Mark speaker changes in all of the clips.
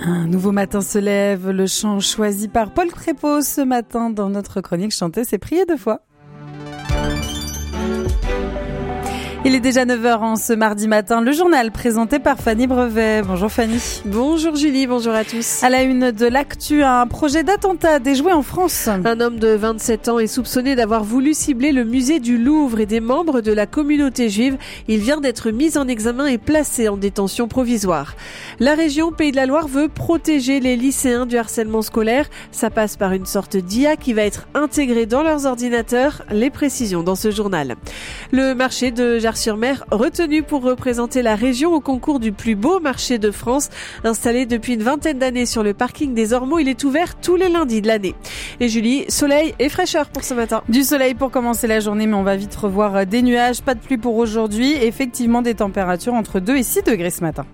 Speaker 1: Un nouveau matin se lève, le chant choisi par Paul Crépeau ce matin dans notre chronique chantée, c'est prier deux fois. Il est déjà 9h en ce mardi matin, le journal présenté par Fanny Brevet. Bonjour Fanny.
Speaker 2: Bonjour Julie, bonjour à tous.
Speaker 1: À la une de l'actu, un projet d'attentat déjoué en France.
Speaker 2: Un homme de 27 ans est soupçonné d'avoir voulu cibler le musée du Louvre et des membres de la communauté juive. Il vient d'être mis en examen et placé en détention provisoire. La région Pays de la Loire veut protéger les lycéens du harcèlement scolaire. Ça passe par une sorte d'IA qui va être intégrée dans leurs ordinateurs. Les précisions dans ce journal. Le marché de Jars-sur-Mer, retenu pour représenter la région au concours du plus beau marché de France. Installé depuis une vingtaine d'années sur le parking des Ormeaux, il est ouvert tous les lundis de l'année. Et Julie, soleil et fraîcheur pour ce matin.
Speaker 1: Du soleil pour commencer la journée, mais on va vite revoir des nuages. Pas de pluie pour aujourd'hui. Effectivement, des températures entre 2 et 6 degrés ce matin.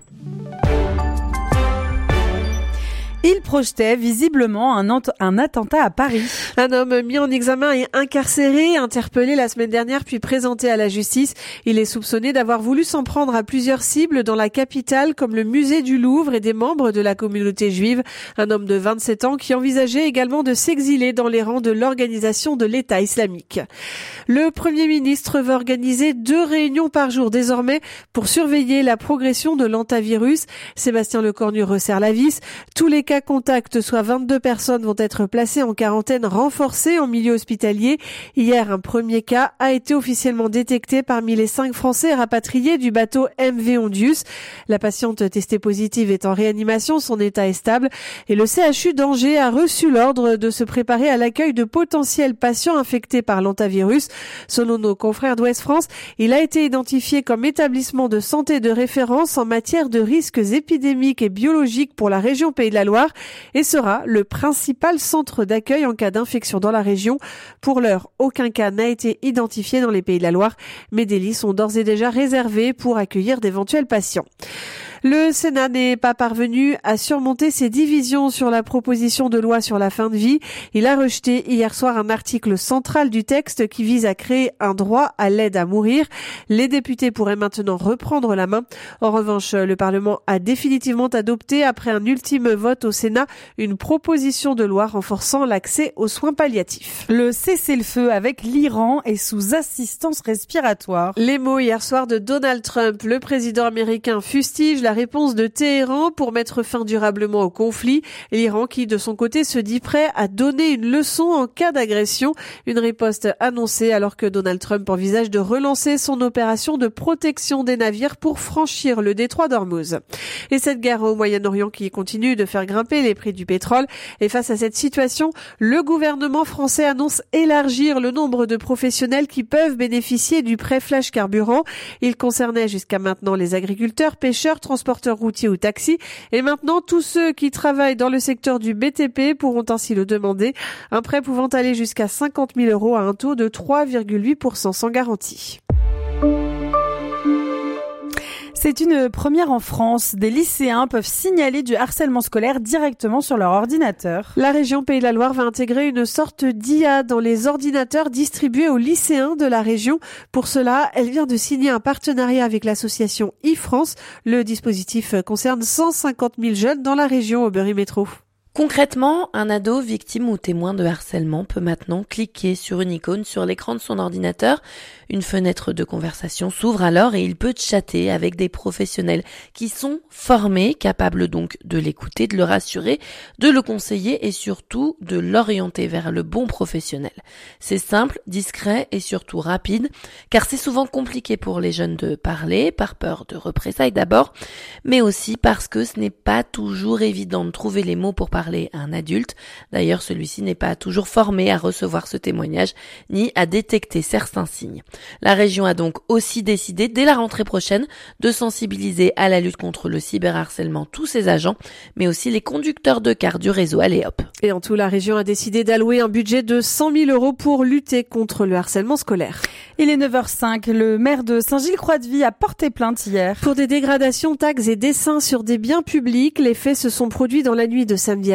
Speaker 1: Il projetait visiblement un attentat à Paris.
Speaker 2: Un homme mis en examen et incarcéré, interpellé la semaine dernière puis présenté à la justice. Il est soupçonné d'avoir voulu s'en prendre à plusieurs cibles dans la capitale comme le musée du Louvre et des membres de la communauté juive. Un homme de 27 ans qui envisageait également de s'exiler dans les rangs de l'organisation de l'État islamique. Le Premier ministre va organiser 2 réunions par jour désormais pour surveiller la progression de l'hantavirus. Sébastien Lecornu resserre la vis. Tous les cas contacts, soit 22 personnes, vont être placées en quarantaine renforcée en milieu hospitalier. Hier, un premier cas a été officiellement détecté parmi les 5 Français rapatriés du bateau MV Ondius. La patiente testée positive est en réanimation, son état est stable et le CHU d'Angers a reçu l'ordre de se préparer à l'accueil de potentiels patients infectés par l'hantavirus. Selon nos confrères d'Ouest France, il a été identifié comme établissement de santé de référence en matière de risques épidémiques et biologiques pour la région Pays de la Loire et sera le principal centre d'accueil en cas d'infection dans la région. Pour l'heure, aucun cas n'a été identifié dans les Pays de la Loire, mais des lits sont d'ores et déjà réservés pour accueillir d'éventuels patients. Le Sénat n'est pas parvenu à surmonter ses divisions sur la proposition de loi sur la fin de vie. Il a rejeté hier soir un article central du texte qui vise à créer un droit à l'aide à mourir. Les députés pourraient maintenant reprendre la main. En revanche, le Parlement a définitivement adopté, après un ultime vote au Sénat, une proposition de loi renforçant l'accès aux soins palliatifs.
Speaker 1: Le cessez-le-feu avec l'Iran est sous assistance respiratoire.
Speaker 2: Les mots hier soir de Donald Trump, le président américain, fustige la réponse de Téhéran pour mettre fin durablement au conflit. L'Iran qui, de son côté, se dit prêt à donner une leçon en cas d'agression. Une riposte annoncée alors que Donald Trump envisage de relancer son opération de protection des navires pour franchir le détroit d'Ormuz. Et cette guerre au Moyen-Orient qui continue de faire grimper les prix du pétrole. Et face à cette situation, le gouvernement français annonce élargir le nombre de professionnels qui peuvent bénéficier du prêt flash carburant. Il concernait jusqu'à maintenant les agriculteurs, pêcheurs, transporteurs routiers ou taxis. Et maintenant, tous ceux qui travaillent dans le secteur du BTP pourront ainsi le demander. Un prêt pouvant aller jusqu'à 50 000 € à un taux de 3,8% sans garantie.
Speaker 1: C'est une première en France. Des lycéens peuvent signaler du harcèlement scolaire directement sur leur ordinateur.
Speaker 2: La région Pays de la Loire va intégrer une sorte d'IA dans les ordinateurs distribués aux lycéens de la région. Pour cela, elle vient de signer un partenariat avec l'association e-France. Le dispositif concerne 150 000 jeunes dans la région Aubery Métro.
Speaker 3: Concrètement, un ado victime ou témoin de harcèlement peut maintenant cliquer sur une icône sur l'écran de son ordinateur. Une fenêtre de conversation s'ouvre alors et il peut chatter avec des professionnels qui sont formés, capables donc de l'écouter, de le rassurer, de le conseiller et surtout de l'orienter vers le bon professionnel. C'est simple, discret et surtout rapide, car c'est souvent compliqué pour les jeunes de parler, par peur de représailles d'abord, mais aussi parce que ce n'est pas toujours évident de trouver les mots pour parler à un adulte. D'ailleurs, celui-ci n'est pas toujours formé à recevoir ce témoignage, ni à détecter certains signes. La région a donc aussi décidé, dès la rentrée prochaine, de sensibiliser à la lutte contre le cyberharcèlement tous ses agents, mais aussi les conducteurs de cars du réseau Aléop.
Speaker 2: Et en tout, la région a décidé d'allouer un budget de 100 000 € pour lutter contre le harcèlement scolaire.
Speaker 1: Il est 9h05. Le maire de Saint-Gilles-Croix-de-Vie a porté plainte hier.
Speaker 2: Pour des dégradations, tags et dessins sur des biens publics, les faits se sont produits dans la nuit de samedi